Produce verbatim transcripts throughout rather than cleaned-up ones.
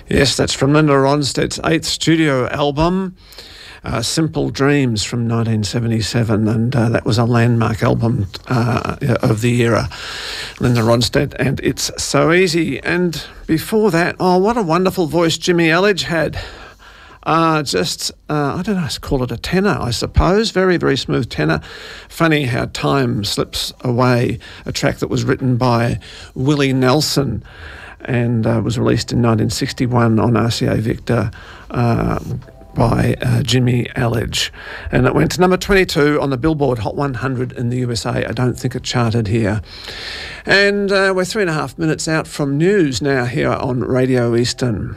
Yes, that's from Linda Ronstedt's eighth studio album, uh, Simple Dreams from nineteen seventy-seven, and uh, that was a landmark album uh, of the era, Linda Ronstedt, and It's So Easy. And before that, oh, what a wonderful voice Jimmy Elledge had. Uh, just, uh, I don't know, let's call it a tenor, I suppose. Very, very smooth tenor. Funny how time slips away. A track that was written by Willie Nelson and uh, was released in nineteen sixty-one on R C A Victor uh, by uh, Jimmy Elledge. And it went to number twenty-two on the Billboard Hot one hundred in the U S A. I don't think it charted here. And uh, we're three and a half minutes out from news now here on Radio Eastern.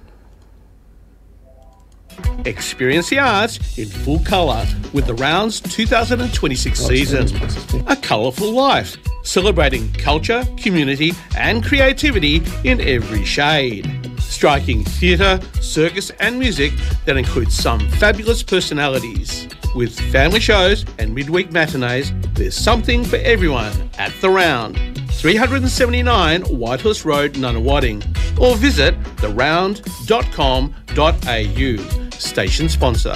Experience the arts in full colour with the Rounds two thousand twenty-six season. A colourful life, celebrating culture, community and creativity in every shade. Striking theatre, circus and music that includes some fabulous personalities. With family shows and midweek matinees, there's something for everyone at the Round. three seventy-nine Whitehorse Road, Nunawading, or visit the round dot com dot a u. Station sponsor.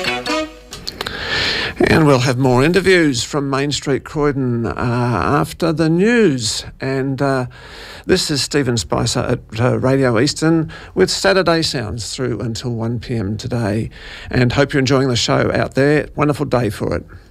And we'll have more interviews from Main Street Croydon uh, after the news. And uh, this is Stephen Spicer at uh, Radio Eastern with Saturday Sounds through until one p m today. And hope you're enjoying the show out there. Wonderful day for it.